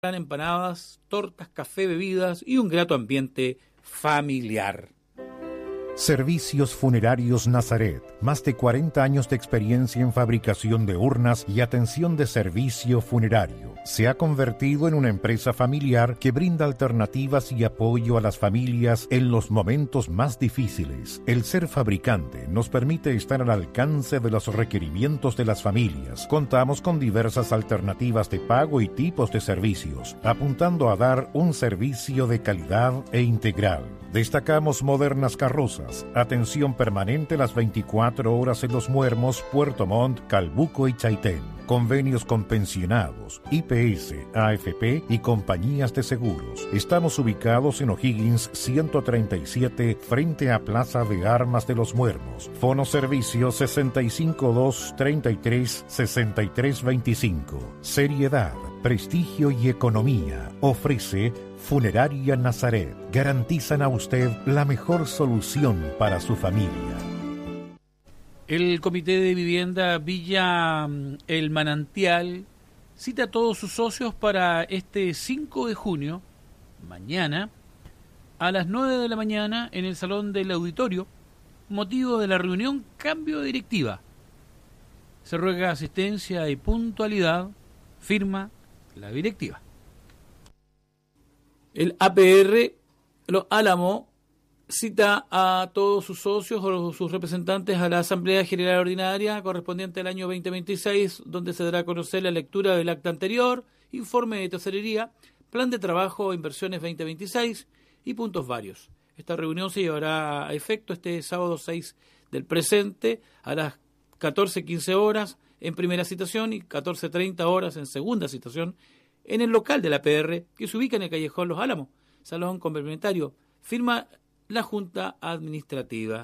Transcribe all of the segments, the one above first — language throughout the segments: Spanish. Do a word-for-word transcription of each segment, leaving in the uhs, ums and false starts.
empanadas, tortas, café, bebidas y un grato ambiente familiar. Servicios Funerarios Nazaret. Más de cuarenta años de experiencia en fabricación de urnas y atención de servicio funerario. Se ha convertido en una empresa familiar que brinda alternativas y apoyo a las familias en los momentos más difíciles. El ser fabricante nos permite estar al alcance de los requerimientos de las familias. Contamos con diversas alternativas de pago y tipos de servicios, apuntando a dar un servicio de calidad e integral. Destacamos modernas carrozas, atención permanente las veinticuatro horas en Los Muermos, Puerto Montt, Calbuco y Chaitén. Convenios con pensionados, I P S, A F P y compañías de seguros. Estamos ubicados en O'Higgins ciento treinta y siete, frente a Plaza de Armas de Los Muermos. Fono servicio sesenta y cinco dos treinta y tres sesenta y tres veinticinco. Seriedad, prestigio y economía. Ofrece Funeraria Nazaret. Garantizan a usted la mejor solución para su familia. El Comité de Vivienda Villa El Manantial cita a todos sus socios para este cinco de junio, mañana, a las nueve de la mañana en el Salón del Auditorio, motivo de la reunión Cambio de Directiva. Se ruega asistencia y puntualidad, firma la directiva. El A P R Los Álamos cita a todos sus socios o sus representantes a la Asamblea General Ordinaria correspondiente al año veinte veintiséis, donde se dará a conocer la lectura del acta anterior, informe de tesorería, plan de trabajo, inversiones veinte veintiséis y puntos varios. Esta reunión se llevará a efecto este sábado seis del presente a las catorce quince horas en primera citación y catorce treinta horas en segunda citación en el local de la A P R, que se ubica en el Callejón Los Álamos, salón complementario. Firma la Junta Administrativa.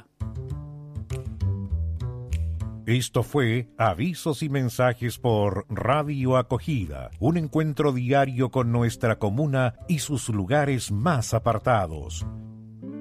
Esto fue Avisos y Mensajes por Radio Acogida, un encuentro diario con nuestra comuna y sus lugares más apartados.